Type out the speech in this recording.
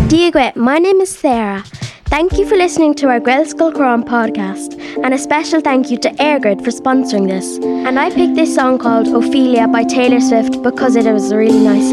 Díogwe, my name is Sarah. Thank you for listening to our Gaelscoil Chorán podcast, and a special thank you to Airgrid for sponsoring this. And I picked this song called Ophelia by Taylor Swift because it was a really nice song.